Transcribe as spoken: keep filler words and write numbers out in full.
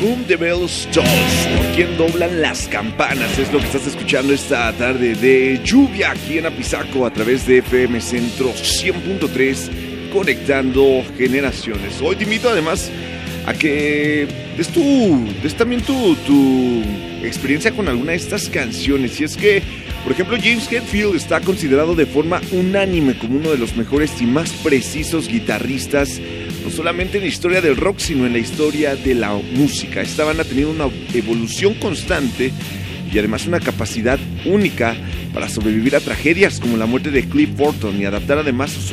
Whom the Bells Tolls, por quien doblan las campanas, es lo que estás escuchando esta tarde de lluvia aquí en Apizaco a través de F M Centro cien punto tres, conectando generaciones. Hoy te invito además a que des, tu, des también tu, tu experiencia con alguna de estas canciones. Y es que, por ejemplo, James Hetfield está considerado de forma unánime como uno de los mejores y más precisos guitarristas, no solamente en la historia del rock, sino en la historia de la música. Esta banda ha tenido una evolución constante y además una capacidad única para sobrevivir a tragedias como la muerte de Cliff Burton y adaptar además sus